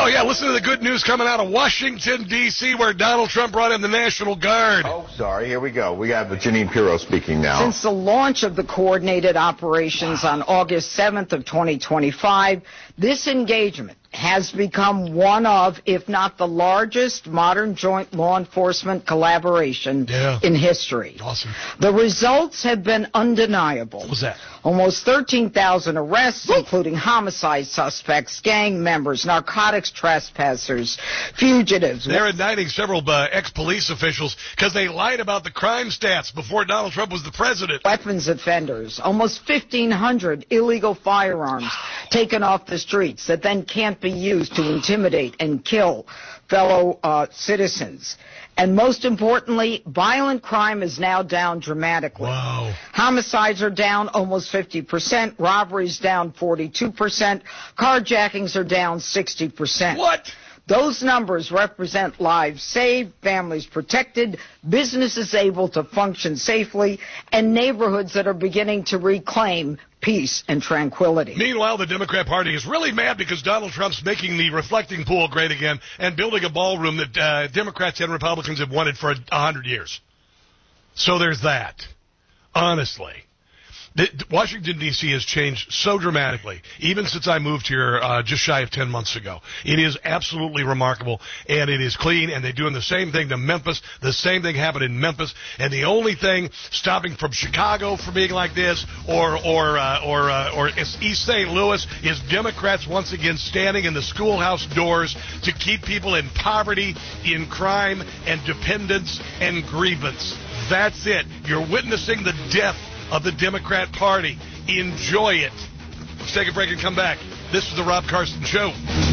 Oh, yeah, listen to the good news coming out of Washington, D.C., where Donald Trump brought in the National Guard. Oh, sorry. Here we go. We got Janine Pirro speaking now. Since the launch of the coordinated operations on August 7th of 2025, this engagement has become one of, if not the largest, modern joint law enforcement collaboration in history. Awesome. The results have been undeniable. What was that? Almost 13,000 arrests, including homicide suspects, gang members, narcotics trespassers, fugitives. They're indicting several ex-police officials because they lied about the crime stats before Donald Trump was the president. Weapons offenders, almost 1,500 illegal firearms taken off the streets that then can't be used to intimidate and kill fellow citizens. And most importantly, violent crime is now down dramatically. Wow. Homicides are down almost 50%, robberies down 42%, carjackings are down 60%. What? Those numbers represent lives saved, families protected, businesses able to function safely, and neighborhoods that are beginning to reclaim peace and tranquility. Meanwhile, the Democrat Party is really mad because Donald Trump's making the reflecting pool great again and building a ballroom that Democrats and Republicans have wanted for 100 years. So there's that. Honestly. Washington, D.C. has changed so dramatically, even since I moved here just shy of 10 months ago. It is absolutely remarkable, and it is clean, and they're doing the same thing to Memphis. The same thing happened in Memphis, and the only thing stopping from Chicago from being like this or East St. Louis is Democrats once again standing in the schoolhouse doors to keep people in poverty, in crime, and dependence and grievance. That's it. You're witnessing the death of the Democrat Party. Enjoy it. Let's take a break and come back. This is the Rob Carson Show.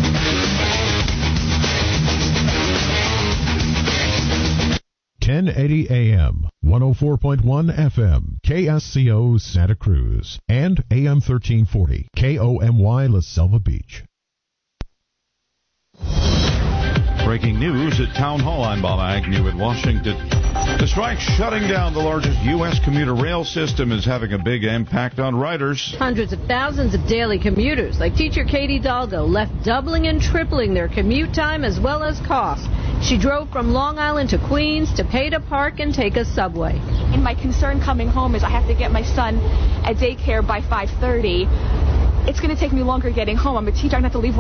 1080 AM, 104.1 FM, KSCO Santa Cruz, and AM 1340, KOMY La Selva Beach. Breaking news at Town Hall. I'm Bob Agnew in Washington. The strike shutting down the largest U.S. commuter rail system is having a big impact on riders. Hundreds of thousands of daily commuters, like teacher Katie Dalgo, left doubling and tripling their commute time as well as costs. She drove from Long Island to Queens to pay to park and take a subway. And my concern coming home is I have to get my son at daycare by 5:30. It's going to take me longer getting home. I'm a teacher. I have to leave